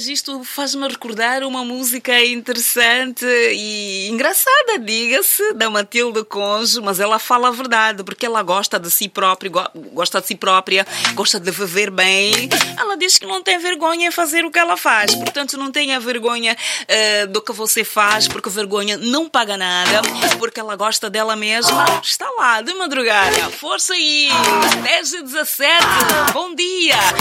mas isto faz-me recordar uma música interessante e engraçada, diga-se, da Matilde Conge, mas ela fala a verdade, porque ela gosta de si própria, gosta de viver bem. Ela diz que não tem vergonha em fazer o que ela faz, portanto não tenha vergonha do que você faz, porque vergonha não paga nada, porque ela gosta dela mesma. Está lá, de madrugada, força aí, 10h17, bom dia.